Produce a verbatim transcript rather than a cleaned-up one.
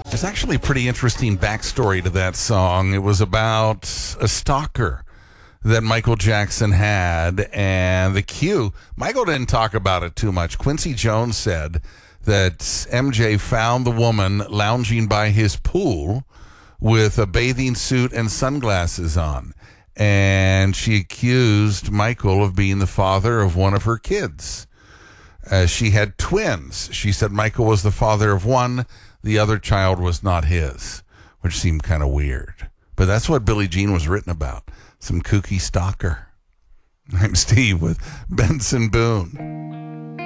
There's actually a pretty interesting backstory to that song. It was about a stalker that Michael Jackson had, and the cue, Michael didn't talk about it too much. Quincy Jones said that M J found the woman lounging by his pool with a bathing suit and sunglasses on, and she accused Michael of being the father of one of her kids. Uh, she had twins. She said Michael was the father of one, the other child was not his, which seemed kind of weird. But that's what Billie Jean was written about, some kooky stalker. I'm Steve with Benson Boone.